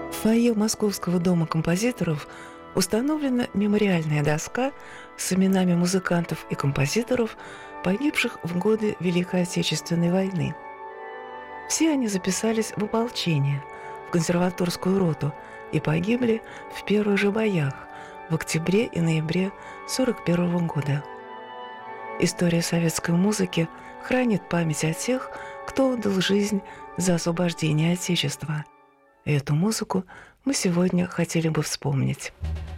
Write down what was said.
В фойе Московского дома композиторов установлена мемориальная доска с именами музыкантов и композиторов, погибших в годы Великой Отечественной войны. Все они записались в ополчение, в консерваторскую роту и погибли в первых же боях в октябре и ноябре 1941 года. История советской музыки хранит память о тех, кто отдал жизнь за освобождение Отечества. И эту музыку мы сегодня хотели бы вспомнить.